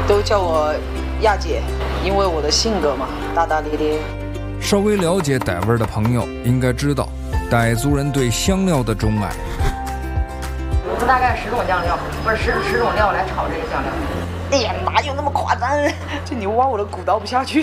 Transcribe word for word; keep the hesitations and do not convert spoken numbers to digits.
都叫我亚姐，因为我的性格嘛，大大咧咧。 稍微了解傣味的朋友应该知道，傣族人对香料的钟爱。 我们大概十种酱料，不是十十种料来炒这个酱料。 哎呀，哪有那么夸张？这牛蛙我都鼓捣不下去。